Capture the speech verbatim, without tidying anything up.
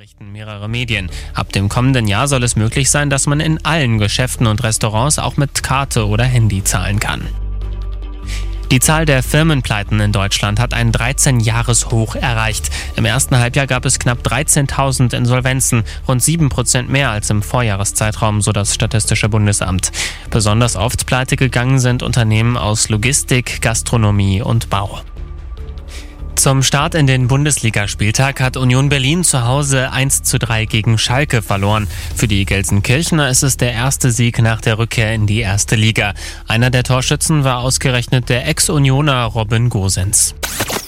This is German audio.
berichten mehrere Medien. Ab dem kommenden Jahr soll es möglich sein, dass man in allen Geschäften und Restaurants auch mit Karte oder Handy zahlen kann. Die Zahl der Firmenpleiten in Deutschland hat ein dreizehn-Jahres-Hoch erreicht. Im ersten Halbjahr gab es knapp dreizehntausend Insolvenzen, rund sieben Prozent mehr als im Vorjahreszeitraum, so das Statistische Bundesamt. Besonders oft pleite gegangen sind Unternehmen aus Logistik, Gastronomie und Bau. Zum Start in den Bundesligaspieltag hat Union Berlin zu Hause eins zu drei gegen Schalke verloren. Für die Gelsenkirchener ist es der erste Sieg nach der Rückkehr in die erste Liga. Einer der Torschützen war ausgerechnet der Ex-Unioner Robin Gosens.